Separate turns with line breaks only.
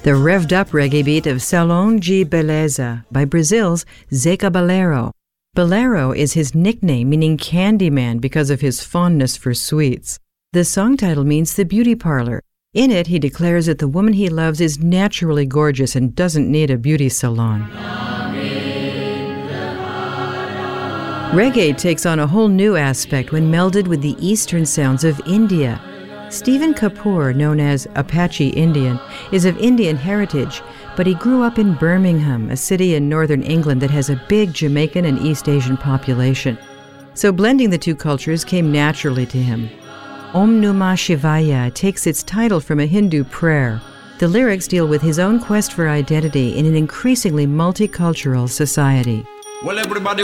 The revved-up reggae beat of Salão de Beleza by Brazil's Zé Cabaleiro. Bolero is his nickname, meaning Candyman, because of his fondness for sweets. The song title means the beauty parlor. In it, he declares that the woman he loves is naturally gorgeous and doesn't need a beauty salon. Reggae takes on a whole new aspect when melded with the eastern sounds of India. Stephen Kapoor, known as Apache Indian, is of Indian heritage, but he grew up in Birmingham, a city in northern England that has a big Jamaican and East Asian population. So blending the two cultures came naturally to him. Om Namah Shivaya takes its title from a Hindu prayer. The lyrics deal with his own quest for identity in an increasingly multicultural society.
Well, everybody